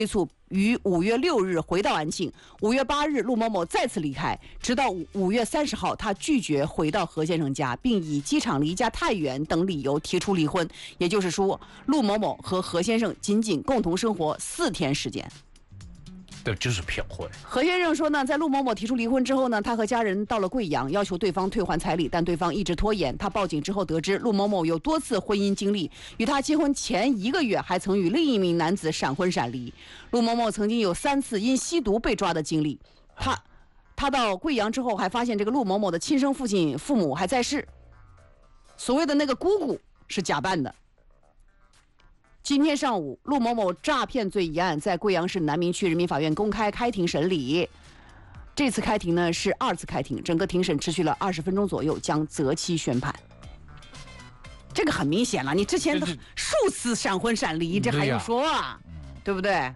促于5月6日回到安庆，5月8日陆某某再次离开，直到5月30号，他拒绝回到何先生家，并以机场离家太远等理由提出离婚。也就是说，陆某某和何先生仅仅共同生活4天时间。 这就是骗婚。 何先生说呢，在陆某某提出离婚之后呢，他和家人到了贵阳，要求对方退还彩礼，但对方一直拖延。他报警之后得知，陆某某有多次婚姻经历，与他结婚前1个月还曾与另一名男子闪婚闪离。陆某某曾经有3次因吸毒被抓的经历。他到贵阳之后，还发现这个陆某某的亲生父母还在世，所谓的那个姑姑是假扮的。今天上午，陆某某诈骗罪一案在贵阳市南明区人民法院公开开庭审理。这次开庭呢是2次开庭，整个庭审持续了20分钟左右，将择期宣判。这个很明显了，你之前数次闪婚闪离，这还用说啊？对不对？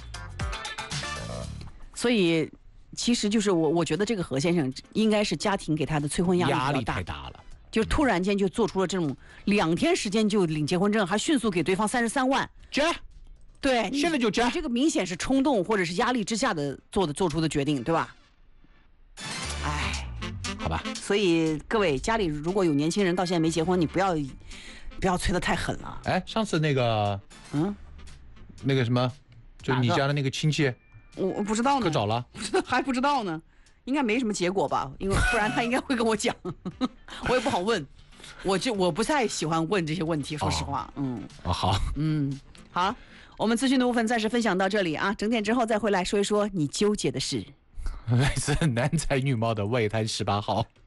所以，其实就是我觉得这个何先生应该是家庭给他的催婚压力太大了。 就突然间就做出了这种2天时间就领结婚证，还迅速给对方33万，对， 现在就结， 这个明显是冲动或者是压力之下的做出的决定，对吧？哎， 好吧。 所以各位家里如果有年轻人到现在没结婚，你不要催得太狠了。 哎，上次那个那个什么，就你家的那个亲戚， 我不知道呢， 可找了， 还不知道呢。应该没什么结果吧，因为不然他应该会跟我讲，我也不好问，我不太喜欢问这些问题，说实话， 好， 好，我们资讯的部分暂时分享到这里啊，整点之后再回来说一说你纠结的事。 来自男才女貌的外滩18号。